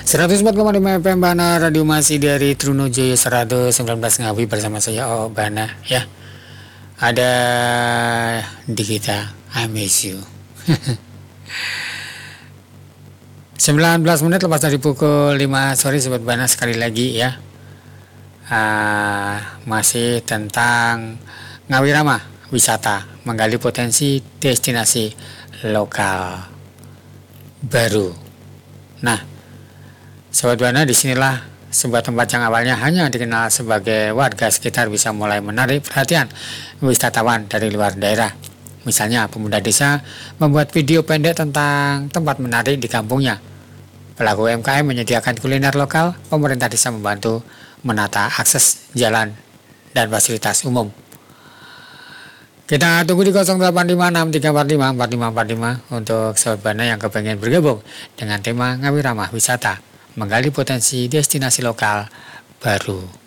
104,5 FM Bana, radio masih dari Trunojoyo 119 Ngawi bersama saya Bana ya. Ada di kita I miss you. 19 menit lepas dari pukul 5 sore Sobat Bana, sekali lagi ya. Masih tentang Ngawirama wisata, menggali potensi destinasi lokal baru. Nah, Sobat Bana, disinilah sebuah tempat yang awalnya hanya dikenal sebagai warga sekitar bisa mulai menarik perhatian wisatawan dari luar daerah. Misalnya, pemuda desa membuat video pendek tentang tempat menarik di kampungnya. Pelaku UMKM menyediakan kuliner lokal, pemerintah desa membantu menata akses jalan dan fasilitas umum. Kita tunggu di 0856 345 4545 untuk Sobat Bana yang kepengen bergabung dengan tema Ngawirama wisata, menggali potensi destinasi lokal baru.